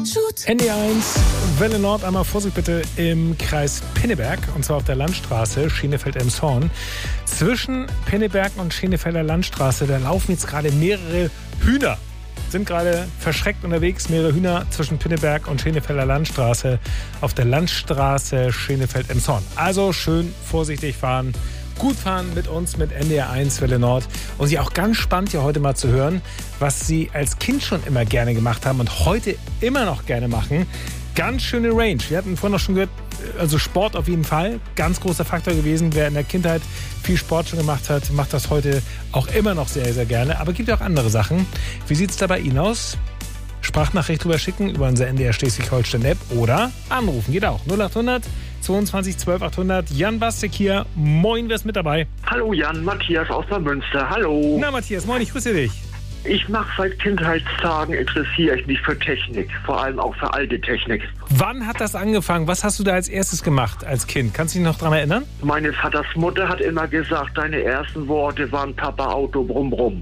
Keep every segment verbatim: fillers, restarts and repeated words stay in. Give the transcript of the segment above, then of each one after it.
N D eins, Welle Nord, einmal Vorsicht bitte im Kreis Pinneberg, und zwar auf der Landstraße Schenefeld-Elmshorn. Zwischen Pinneberg und Schenefelder Landstraße, da laufen jetzt gerade mehrere Hühner. Sind gerade verschreckt unterwegs, mehrere Hühner zwischen Pinneberg und Schenefelder Landstraße auf der Landstraße Schenefeld-Elmshorn. Also schön vorsichtig fahren, gut fahren mit uns, mit N D R eins Welle Nord. Und Sie auch ganz spannend hier heute mal zu hören, was Sie als Kind schon immer gerne gemacht haben und heute immer noch gerne machen. Ganz schöne Range. Wir hatten vorhin noch schon gehört, also Sport auf jeden Fall. Ganz großer Faktor gewesen. Wer in der Kindheit viel Sport schon gemacht hat, macht das heute auch immer noch sehr, sehr gerne. Aber es gibt auch andere Sachen. Wie sieht es da bei Ihnen aus? Sprachnachricht drüber schicken über unsere N D R Schleswig-Holstein-App oder anrufen. Geht auch. null acht hundert zweiundzwanzig zwölf achthundert. Jan Bastek hier. Moin, wer ist mit dabei? Hallo Jan, Matthias aus der Münster. Hallo. Na Matthias, moin, ich grüße dich. Ich mache seit Kindheitstagen, interessiere ich mich für Technik, vor allem auch für alte Technik. Wann hat das angefangen? Was hast du da als erstes gemacht als Kind? Kannst du dich noch daran erinnern? Meine Vaters Mutter hat immer gesagt, deine ersten Worte waren Papa Auto, brumm, brumm.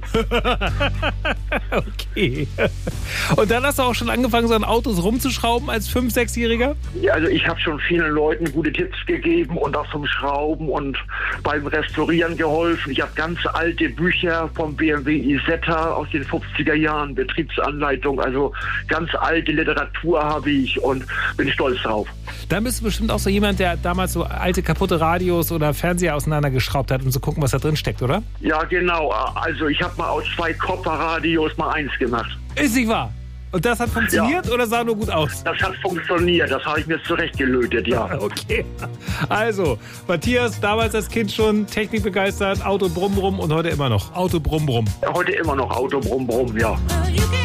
Okay. Und dann hast du auch schon angefangen, so an Autos rumzuschrauben als fünf-, sechsjähriger? Ja, also ich habe schon vielen Leuten gute Tipps gegeben und auch zum Schrauben und beim Restaurieren geholfen. Ich habe ganz alte Bücher vom B M W Isetta aus den fünfziger Jahren, Betriebsanleitung, also ganz alte Literatur habe ich und bin stolz drauf. Dann bist du bestimmt auch so jemand, der damals so alte kaputte Radios oder Fernseher auseinandergeschraubt hat, um zu gucken, was da drin steckt, oder? Ja, genau. Also ich habe mal aus zwei Kopperradios mal eins gemacht. Ist nicht wahr? Und das hat funktioniert Ja. oder sah nur gut aus? Das hat funktioniert, das habe ich mir zurechtgelötet, ja. Okay. Also, Matthias, damals als Kind schon Technik begeistert, Auto brumm brumm und heute immer noch Auto brumm brumm. Heute immer noch Auto, brumm, brumm, ja.